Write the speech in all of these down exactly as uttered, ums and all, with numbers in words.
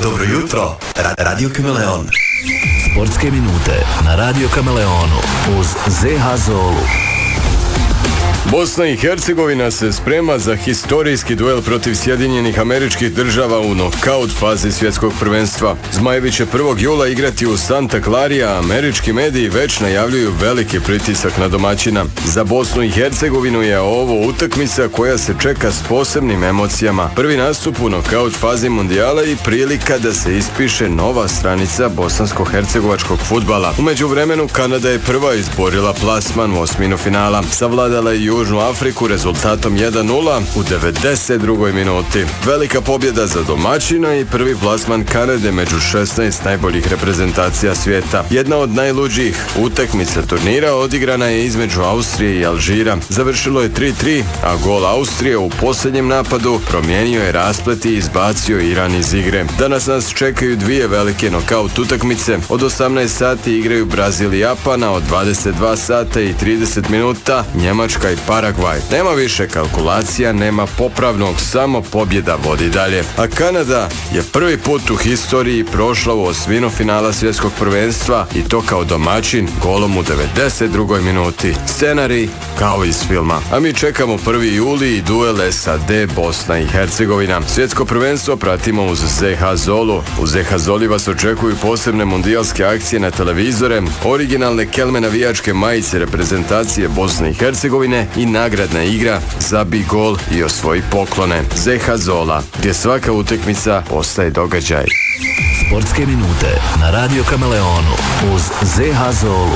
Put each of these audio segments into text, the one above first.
Dobro jutro, Ra- Radio Kameleon. Sportske minute na Radio Kameleonu uz Zeha Zolu. Bosna i Hercegovina se sprema za historijski duel protiv Sjedinjenih Američkih Država u nokaut fazi svjetskog prvenstva. Zmajevi će prvog jula igrati u Santa Clari, a američki mediji već najavljuju veliki pritisak na domaćina. Za Bosnu i Hercegovinu je ovo utakmica koja se čeka s posebnim emocijama. Prvi nastup u nokaut fazi mundijala i prilika da se ispiše nova stranica bosansko-hercegovačkog fudbala. U međuvremenu Kanada je prva izborila plasman u osminu finala. Savladala je Južnu Afriku rezultatom jedan nula u devedeset drugoj minuti. Velika pobjeda za domaćina i prvi plasman Kanade među šesnaest najboljih reprezentacija svijeta. Jedna od najluđih utakmica turnira odigrana je između Austrije i Alžira. Završilo je tri tri, a gol Austrije u posljednjem napadu promijenio je rasplet i izbacio Iran iz igre. Danas nas čekaju dvije velike nokaut utakmice. Od osamnaest sati igraju Brazil i Japan, a od dvadeset dva sata i trideset minuta Njemačka i Paragvaj. Nema više kalkulacija, nema popravnog, samo pobjeda vodi dalje. A Kanada je prvi put u historiji prošla u osminu finala svjetskog prvenstva i to kao domaćin golom u devedeset drugoj minuti. Scenarij kao iz filma. A mi čekamo prvi juli i duel S A D Bosna i Hercegovina. Svjetsko prvenstvo pratimo uz Zeha Zolu. U Zeha Zoli vas očekuju posebne mundijalske akcije na televizore, originalne kelme navijačke majice reprezentacije Bosne i Hercegovine i nagradna igra Zabij gol i osvoji poklone. Zeha Zola, gdje svaka utakmica postaje događaj. Sportske minute na Radio Kameleonu uz Zeha Zolu.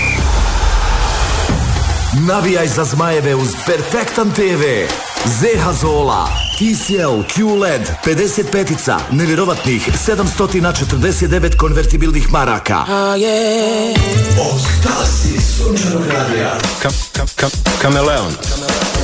Navijaj za Zmajeve uz Perfektan T V. Zeha Zola, T C L, Q L E D, pedeset petica, nevjerovatnih sedamsto četrdeset devet konvertibilnih maraka. Oh, yeah. Ostasi sunčanog radija. Kam, kam, kam, Kameleon.